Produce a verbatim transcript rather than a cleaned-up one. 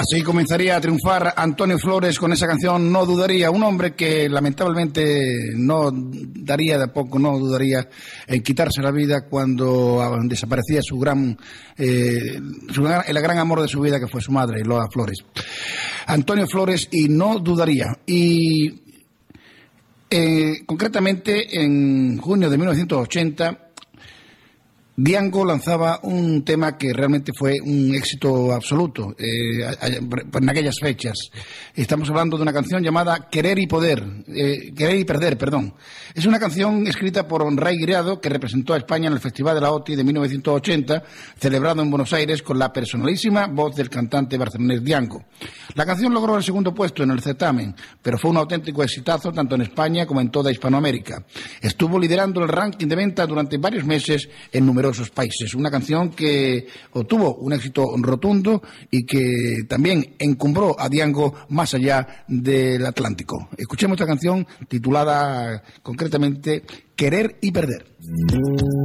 Así comenzaría a triunfar Antonio Flores con esa canción No Dudaría, un hombre que lamentablemente no daría de a poco, no dudaría en quitarse la vida cuando desaparecía su gran, eh, su, el gran amor de su vida, que fue su madre, Lola Flores. Antonio Flores y No Dudaría. Y eh, concretamente en junio de mil novecientos ochenta, Diango lanzaba un tema que realmente fue un éxito absoluto eh, en aquellas fechas. Estamos hablando de una canción llamada Querer y Poder, eh, Querer y Perder, perdón. Es una canción escrita por Ray Griado, que representó a España en el Festival de la O T I de mil novecientos ochenta, celebrado en Buenos Aires con la personalísima voz del cantante barcelonés Diango. La canción logró el segundo puesto en el certamen, pero fue un auténtico exitazo tanto en España como en toda Hispanoamérica. Estuvo liderando el ranking de venta durante varios meses en numerosos países. Una canción que obtuvo un éxito rotundo y que también encumbró a Diango más allá del Atlántico. Escuchemos esta canción titulada concretamente Querer y Perder.